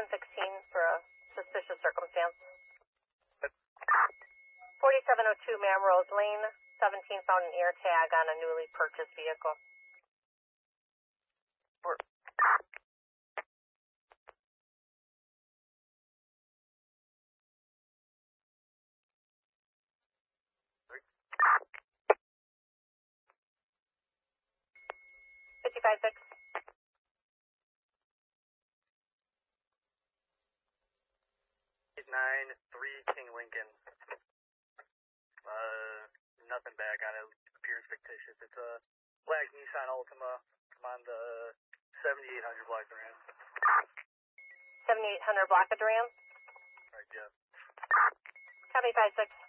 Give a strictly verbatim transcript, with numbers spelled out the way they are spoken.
sixteen for a suspicious circumstance. forty-seven oh two Mamrose Lane, seventeen found an air tag on a newly purchased vehicle. Four. fifty-five six. nine three King Lincoln. Uh, nothing back on it. Appears fictitious. It's a black Nissan Altima. I'm on the seventy-eight hundred block of Duran. seventy-eight hundred block of Duran? Right, yeah. Copy five six.